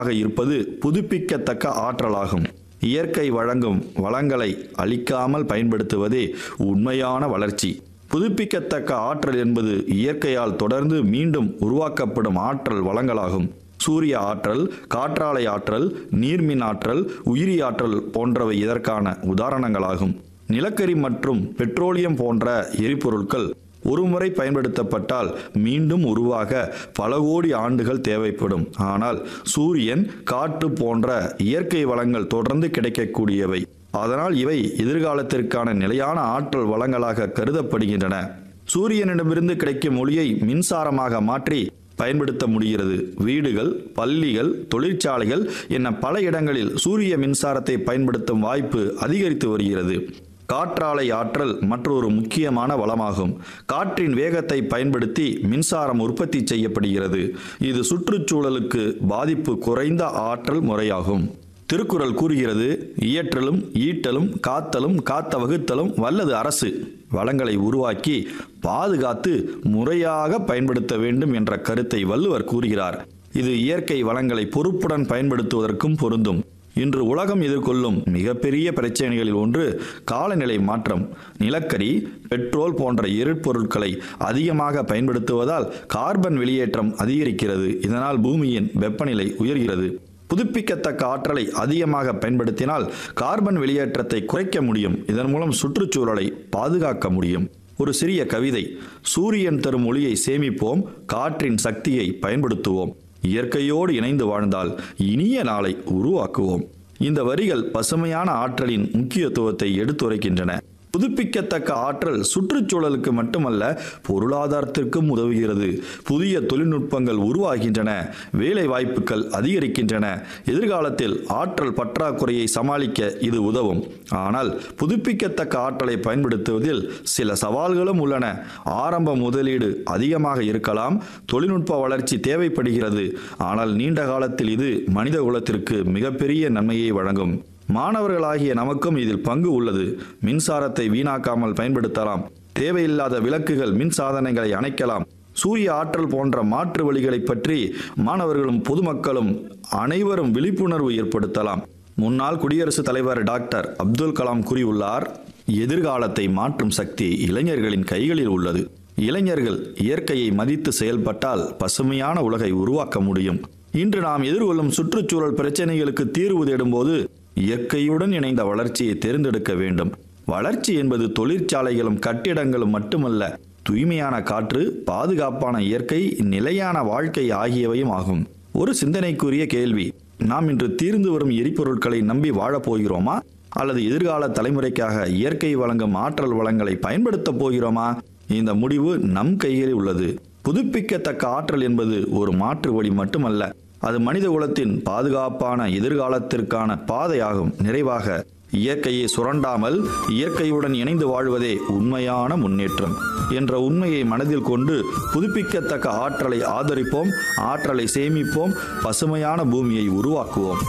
இருப்பது புதுப்பிக்கத்தக்க ஆற்றலாகும். இயற்கை வழங்கும் வளங்களை அழிக்காமல் பயன்படுத்துவதே உண்மையான வளர்ச்சி. புதுப்பிக்கத்தக்க ஆற்றல் என்பது இயற்கையால் தொடர்ந்து மீண்டும் உருவாக்கப்படும் ஆற்றல் வளங்களாகும். சூரிய ஆற்றல், காற்றாலை ஆற்றல், நீர்மின் ஆற்றல், உயிரி ஆற்றல் போன்றவை இதற்கான உதாரணங்களாகும். நிலக்கரி மற்றும் பெட்ரோலியம் போன்ற எரிபொருட்கள் ஒருமுறை பயன்படுத்தப்பட்டால் மீண்டும் உருவாக பல கோடி ஆண்டுகள் தேவைப்படும். ஆனால் சூரியன், காற்று போன்ற இயற்கை வளங்கள் தொடர்ந்து கிடைக்கக்கூடியவை. அதனால் இவை எதிர்காலத்திற்கான நிலையான ஆற்றல் வளங்களாக கருதப்படுகின்றன. சூரியனிடமிருந்து கிடைக்கும் ஒளியை மின்சாரமாக மாற்றி பயன்படுத்த முடிகிறது. வீடுகள், பள்ளிகள், தொழிற்சாலைகள் என பல இடங்களில் சூரிய மின்சாரத்தை பயன்படுத்தும் வாய்ப்பு அதிகரித்து வருகிறது. காற்றாலை ஆற்றல் மற்றொரு முக்கியமான வளமாகும். காற்றின் வேகத்தை பயன்படுத்தி மின்சாரம் உற்பத்தி செய்யப்படுகிறது. இது சுற்றுச்சூழலுக்கு பாதிப்பு குறைந்த ஆற்றல் முறையாகும். திருக்குறள் கூறுகிறது, இயற்றலும் ஈட்டலும் காத்தலும் காத்த வகுத்தலும் வல்லது அரசு. வளங்களை உருவாக்கி பாதுகாத்து முறையாக பயன்படுத்த வேண்டும் என்ற கருத்தை வள்ளுவர் கூறுகிறார். இது இயற்கை வளங்களை பொறுப்புடன் பயன்படுத்துவதற்கும் பொருந்தும். இன்று உலகம் எதிர்கொள்ளும் மிகப்பெரிய பிரச்சனைகளில் ஒன்று காலநிலை மாற்றம். நிலக்கரி, பெட்ரோல் போன்ற எரிபொருட்களை அதிகமாக பயன்படுத்துவதால் கார்பன் வெளியேற்றம் அதிகரிக்கிறது. இதனால் பூமியின் வெப்பநிலை உயர்கிறது. புதுப்பிக்கத்தக்க ஆற்றலை அதிகமாக பயன்படுத்தினால் கார்பன் வெளியேற்றத்தை குறைக்க முடியும். இதன் மூலம் சுற்றுச்சூழலை பாதுகாக்க முடியும். ஒரு சிறிய கவிதை: சூரியன் தரும் ஒளியை சேமிப்போம், காற்றின் சக்தியை பயன்படுத்துவோம், இயற்கையோடு இணைந்து வாழ்ந்தால் இனிய நாளை உருவாக்குவோம். இந்த வரிகள் பசுமையான ஆற்றலின் முக்கியத்துவத்தை எடுத்துரைக்கின்றன. புதுப்பிக்கத்தக்க ஆற்றல் சுற்றுச்சூழலுக்கு மட்டுமல்ல, பொருளாதாரத்திற்கும் உதவுகிறது. புதிய தொழில்நுட்பங்கள் உருவாகின்றன, வேலை வாய்ப்புகள் அதிகரிக்கின்றன. எதிர்காலத்தில் ஆற்றல் பற்றாக்குறையை சமாளிக்க இது உதவும். ஆனால் புதுப்பிக்கத்தக்க ஆற்றலை பயன்படுத்துவதில் சில சவால்களும் உள்ளன. ஆரம்ப முதலீடு அதிகமாக இருக்கலாம், தொழில்நுட்ப வளர்ச்சி தேவைப்படுகிறது. ஆனால் நீண்ட காலத்தில் இது மனித குலத்திற்கு மிகப்பெரிய நன்மையை வழங்கும். மாணவர்களாகிய நமக்கும் இதில் பங்கு உள்ளது. மின்சாரத்தை வீணாக்காமல் பயன்படுத்தலாம். தேவையில்லாத விளக்குகள், மின் சாதனங்களை அணைக்கலாம். சூரிய ஆற்றல் போன்ற மாற்று வழிகளை பற்றி மாணவர்களும் பொதுமக்களும் அனைவரும் விழிப்புணர்வு ஏற்படுத்தலாம். முன்னாள் குடியரசுத் தலைவர் டாக்டர் அப்துல் கலாம் கூறியுள்ளார், எதிர்காலத்தை மாற்றும் சக்தி இளைஞர்களின் கைகளில் உள்ளது. இளைஞர்கள் இயற்கையை மதித்து செயல்பட்டால் பசுமையான உலகை உருவாக்க முடியும். இன்று நாம் எதிர்கொள்ளும் சுற்றுச்சூழல் பிரச்சனைகளுக்கு தீர்வு தேடும்போது இயற்கையுடன் இணைந்த வளர்ச்சியை தேர்ந்தெடுக்க வேண்டும். வளர்ச்சி என்பது தொழிற்சாலைகளும் கட்டிடங்களும் மட்டுமல்ல, தூய்மையான காற்று, பாதுகாப்பான இயற்கை, நிலையான வாழ்க்கை ஆகியவையும் ஆகும். ஒரு சிந்தனைக்குரிய கேள்வி: நாம் இன்று தீர்ந்து வரும் எரிபொருட்களை நம்பி வாழப்போகிறோமா, அல்லது எதிர்கால தலைமுறைக்காக இயற்கை வழங்கும் ஆற்றல் வளங்களை பயன்படுத்த போகிறோமா? இந்த முடிவு நம் கைகளில் உள்ளது. புதுப்பிக்கத்தக்க ஆற்றல் என்பது ஒரு மாற்று வழி மட்டுமல்ல, அது மனித குலத்தின் பாதுகாப்பான எதிர்காலத்திற்கான பாதையாகும். நிறைவாக, இயற்கையை சுரண்டாமல் இயற்கையுடன் இணைந்து வாழ்வதே உண்மையான முன்னேற்றம் என்ற உண்மையை மனதில் கொண்டு புதுப்பிக்கத்தக்க ஆற்றலை ஆதரிப்போம், ஆற்றலை சேமிப்போம், பசுமையான பூமியை உருவாக்குவோம்.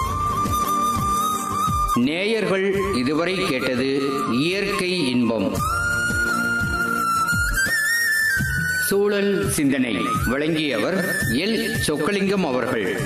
நேயர்கள் இதுவரை கேட்டது இயற்கை இன்பம். சூழல் சிந்தனை வழங்கியவர் எல். சொக்கலிங்கம் அவர்கள்.